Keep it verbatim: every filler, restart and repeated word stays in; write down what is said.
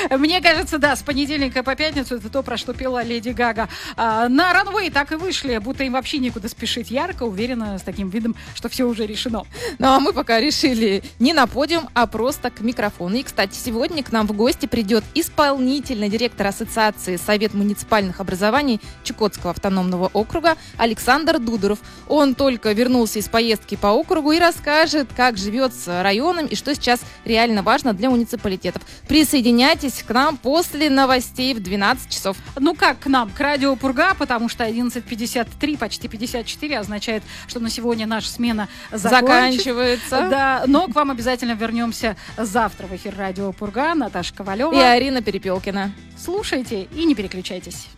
Мне кажется, да, с понедельника по пятницу это то, про что пела Леди Гага. А, на ранвей так и вышли, будто им вообще некуда спешить. Ярко, уверенно, с таким видом, что все уже решено. Ну, а мы пока решили не на подиум, а просто к микрофону. И, кстати, сегодня к нам в гости придет исполнительный директор Ассоциации Совет муниципальных образований Чукотского автономного округа Александр Дудоров. Он только вернулся из поездки по округу и расскажет, как живет с районом и что сейчас реально важно для муниципалитетов. Присоединяйтесь к нам после новостей в двенадцать часов. Ну как к нам? К радио Пурга, потому что одиннадцать пятьдесят три, почти пятьдесят четыре означает, что на сегодня наша смена заканчивается. Да, но к вам обязательно вернемся завтра в эфир радио Пурга. Наташа Ковалева и Арина Перепелкина. Слушайте и не переключайтесь.